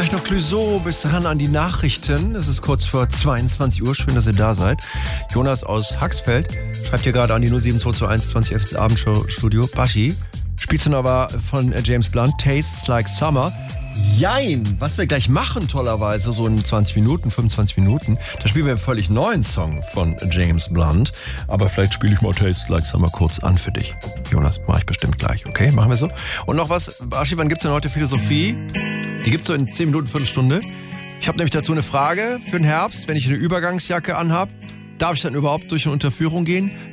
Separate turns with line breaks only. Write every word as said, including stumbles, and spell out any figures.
Gleich noch Clouseau, bis ran an die Nachrichten. Es ist kurz vor zweiundzwanzig Uhr. Schön, dass ihr da seid. Jonas aus Haxfeld schreibt hier gerade an die null sieben zwei zwei eins zwanzig elf Abendstudio. Baschi, spielst du noch mal von James Blunt, Tastes Like Summer? Jein, was wir gleich machen, tollerweise, so in zwanzig Minuten, fünfundzwanzig Minuten, da spielen wir einen völlig neuen Song von James Blunt. Aber vielleicht spiele ich mal Tastes Like Summer kurz an für dich. Jonas, mache ich bestimmt gleich, okay? Machen wir so. Und noch was, Baschi, wann gibt's denn heute Philosophie? Die gibt's so in zehn Minuten, Viertelstunde. Ich habe nämlich dazu eine Frage für den Herbst. Wenn ich eine Übergangsjacke anhab, darf ich dann überhaupt durch eine Unterführung gehen?